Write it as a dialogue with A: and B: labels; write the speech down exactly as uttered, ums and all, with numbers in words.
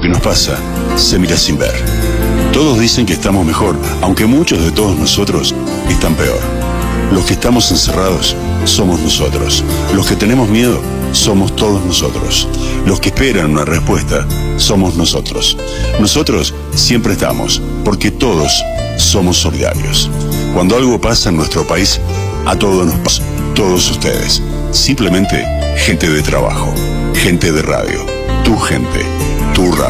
A: que nos pasa se mira sin ver. Todos dicen que estamos mejor, aunque muchos de todos nosotros están peor. Los que estamos encerrados somos nosotros. Los que tenemos miedo somos todos nosotros. Los que esperan una respuesta somos nosotros. Nosotros siempre estamos, porque todos somos solidarios. Cuando algo pasa en nuestro país, a todos nos pasa. Todos ustedes. Simplemente gente de trabajo, gente de radio. Tu gente, tu radio.